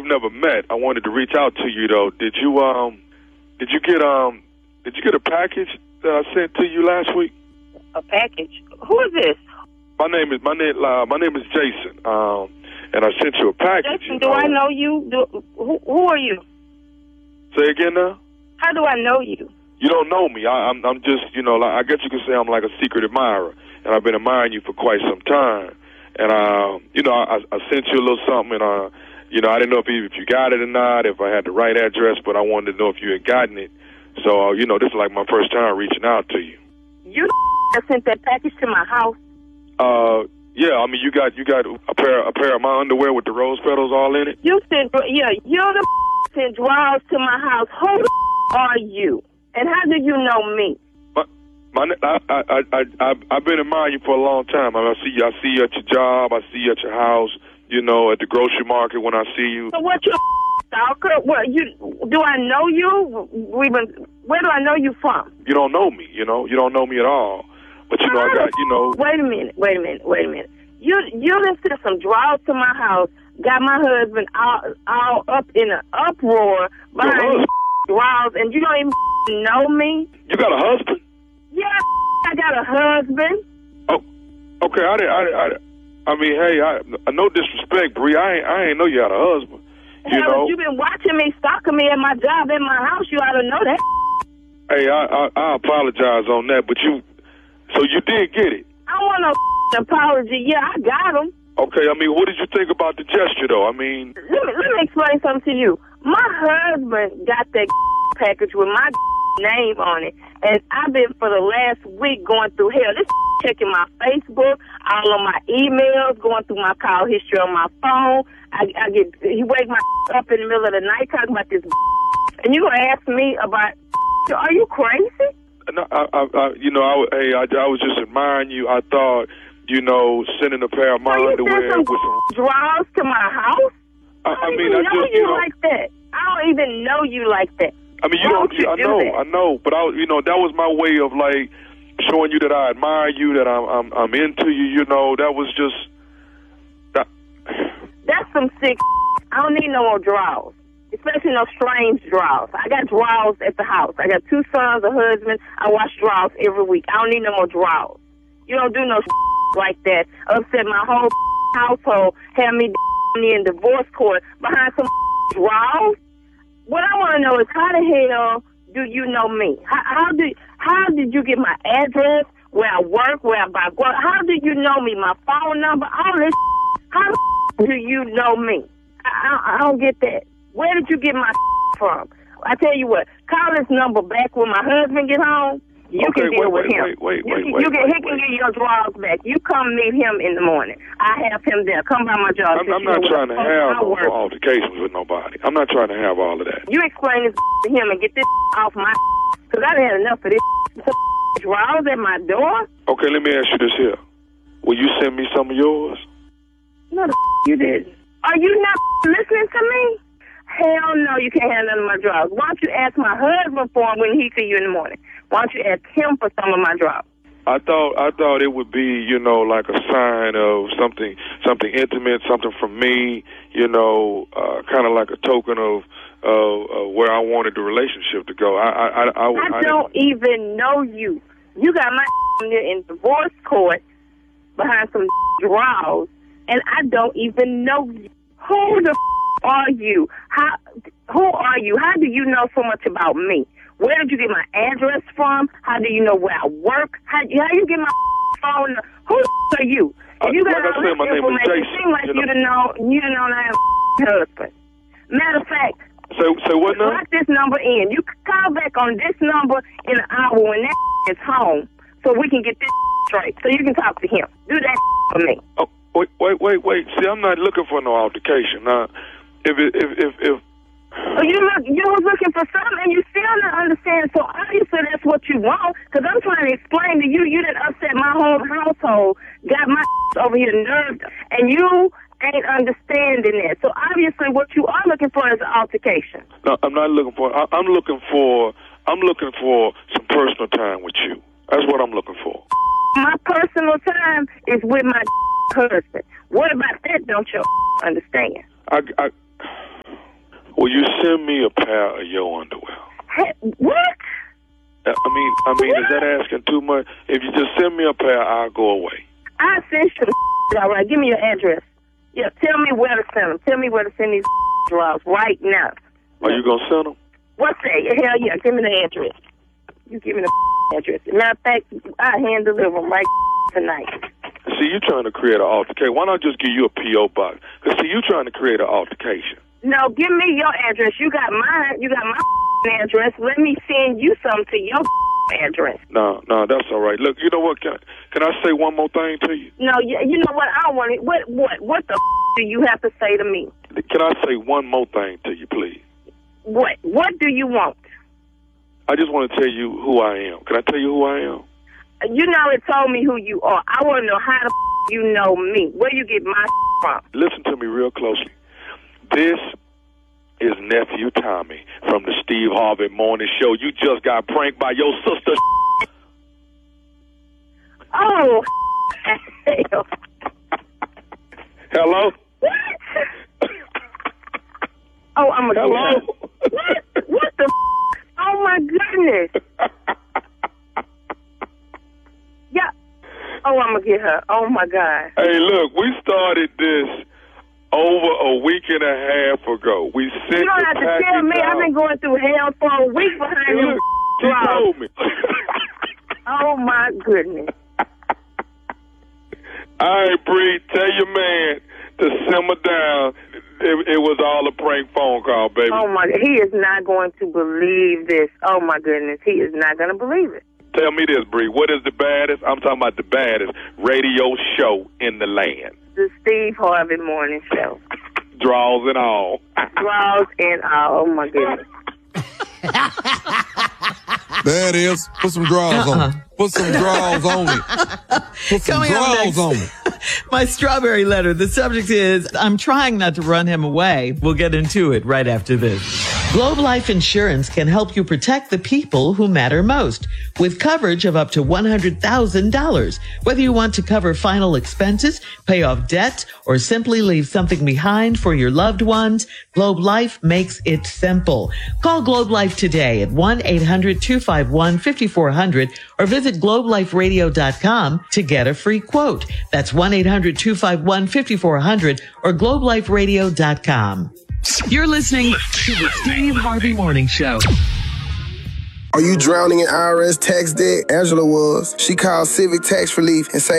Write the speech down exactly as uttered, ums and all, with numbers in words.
we've never met, I wanted to reach out to you though. Did you um, did you get um, did you get a package that I sent to you last week? A package? Who is this? My name is my name uh, my name is Jason. Um, and I sent you a package. Jason, you do know. I know you? Do, who, who are you? Say again now. How do I know you? You don't know me. I, I'm I'm just you know like I guess you could say I'm like a secret admirer, and I've been admiring you for quite some time. And uh, you know I, I sent you a little something, and uh, you know I didn't know if you, if you got it or not, if I had the right address, but I wanted to know if you had gotten it. So uh, you know this is like my first time reaching out to you. You sent that package to my house. Uh, yeah. I mean you got you got a pair a pair of my underwear with the rose petals all in it. You sent yeah. You're the sent drawers to my house. Who the are you? And how do you know me? My, my, I, I, I, I, I've been admiring you for a long time. I, mean, I see you. I see you at your job. I see you at your house. You know, at the grocery market when I see you. So what, you stalker? What you? Do I know you? We been. Where do I know you from? You don't know me. You know, you don't know me at all. But you know, I got. You know. Wait a minute. Wait a minute. Wait a minute. You you done sent some drawers to my house. Got my husband all all up in an uproar behind drawers, and you don't even know me. You got a husband? Yeah, I got a husband. Oh, okay. I didn't. I, I, I mean, hey, I, no disrespect, Bree. I ain't. I ain't know you had a husband. You Hell, know. You been watching me, stalking me at my job, in my house. You ought to know that. Hey, I, I, I apologize on that, but you. So you did get it. I want no apology. Yeah, I got him. Okay. I mean, what did you think about the gesture, though? I mean. Let me let me explain something to you. My husband got that package with my name on it, and I've been for the last week going through hell. This checking my Facebook, all of my emails, going through my call history on my phone. I, I get he wake my up in the middle of the night talking about this, and you gonna ask me about? Are you crazy? No, I, I, I you know, I, hey, I, I was just admiring you. I thought, you know, sending a pair of my so underwear some with some drawers to my house. I, I don't I mean, even I know just you, you know, like that. I don't even know you like that. I mean, you Why don't. would you I do know, that? I know, but I, you know, that was my way of like showing you that I admire you, that I'm, I'm, I'm into you. You know, that was just. That. That's some sick. I don't need no more drawers, especially no strange drawers. I got drawers at the house. I got two sons, a husband. I wash drawers every week. I don't need no more drawers. You don't do no like that. Upset my whole household. Have me in divorce court behind some drawers. What I want to know is how the hell do you know me? How, how did how did you get my address, where I work, where I buy? How do you know me? My phone number, all this. How do you know me? I, I, I don't get that. Where did you get my from? I tell you what, call this number back when my husband get home. You okay, can deal wait, with wait, him. Wait, wait, you wait, can, wait, you can, wait, he can wait. get your drawers back. You come meet him in the morning. I have him there. Come by my job. I'm, I'm not trying to have no altercations with nobody. I'm not trying to have all of that. You explain this to him and get this off my because I've had enough of this. Drawers at my door? Okay, let me ask you this here. Will you send me some of yours? No, the you didn't. Are you not listening to me? Hell no, you can't have none of my drawers. Why don't you ask my husband for them when he see you in the morning? Why don't you ask him for some of my drawers? I thought I thought it would be, you know, like a sign of something something intimate, something from me, you know, uh, kind of like a token of uh, uh, where I wanted the relationship to go. I I I, I, I, I don't even know you. You got my in divorce court behind some drawers, and I don't even know you. Who the are you? How? Who are you? How do you know so much about me? Where did you get my address from? How do you know where I work? How, how you get my phone? Who are you? If you got uh, like all I said, this my name is information, it Jason, seems like you you know. done know you done know I have a husband. Matter of fact, so so what now? lock this number in. You can call back on this number in an hour when that is home, so we can get this straight. So you can talk to him. Do that for me. Oh, wait, wait, wait, wait. See, I'm not looking for no altercation. Now, if it, if if if. So you look, you was looking for something, and you still don't understand. So obviously that's what you want. Because I'm trying to explain to you, you didn't upset my whole household, got my over here nerved, and you ain't understanding that. So obviously, what you are looking for is an altercation. No, I'm not looking for. I, I'm looking for. I'm looking for some personal time with you. That's what I'm looking for. My personal time is with my husband. What about that? Don't you understand? I. I Will you send me a pair of your underwear? Hey, what? I mean, I mean, what? Is that asking too much? If you just send me a pair, I'll go away. I'll send you the all right. Give me your address. Yeah, tell me where to send them. Tell me where to send these drawers right now. Are you going to send them? What's that? Hell yeah, give me the address. You give me the address. Matter of fact, I hand deliver them right tonight. See, you trying to create an altercation. Why not just give you a P O box? Because, see, you trying to create an altercation. No, give me your address. You got mine. You got my address. Let me send you something to your address. No, no, that's all right. Look, you know what? Can I, can I say one more thing to you? No, you, you know what? I don't want it. What, what, what the do you have to say to me? Can I say one more thing to you, please? What? What do you want? I just want to tell you who I am. Can I tell you who I am? You know, it told me who you are. I want to know how the you know me. Where you get my from? Listen to me real closely. This is nephew Tommy from the Steve Harvey Morning Show. You just got pranked by your sister. Oh, hell. Hello? What? Oh, I'm a Hello? What? What the? Oh my goodness. Yeah. Oh, I'm gonna get her. Oh my God. Hey, look, we started this over a week and a half ago. We sent You don't have to tell me. I've been going through hell for a week behind hey, you. Look, she told me. Oh my goodness. All right, Bree, tell your man to simmer down. It, it was all a prank phone call, baby. Oh my, he is not going to believe this. Oh my goodness, he is not going to believe it. Tell me this, Bree. What is the baddest? I'm talking about the baddest radio show in the land. The Steve Harvey Morning Show. Draws and all. Draws and all. Oh my goodness. There it is. Put some draws uh-uh. on it. Put some draws on it. Put some Coming draws on it. My strawberry letter. The subject is, I'm trying not to run him away. We'll get into it right after this. Globe Life Insurance can help you protect the people who matter most with coverage of up to one hundred thousand dollars. Whether you want to cover final expenses, pay off debt, or simply leave something behind for your loved ones, Globe Life makes it simple. Call Globe Life today at one eight hundred two five one five four zero zero or visit globe life radio dot com to get a free quote. That's one eight hundred two five one five four zero zero or globe life radio dot com. You're listening to the Steve Harvey Morning Show. Are you drowning in I R S tax debt? Angela was. She called Civic Tax Relief and said